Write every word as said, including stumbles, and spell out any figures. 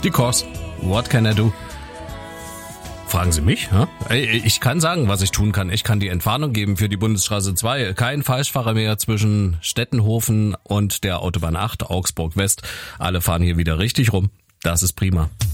Die Kors. What can I do? Fragen Sie mich? Hä? Ich kann sagen, was ich tun kann. Ich kann die Entwarnung geben für die Bundesstraße zwei. Kein Falschfahrer mehr zwischen Stettenhofen und der Autobahn acht, Augsburg West. Alle fahren hier wieder richtig rum. Das ist prima.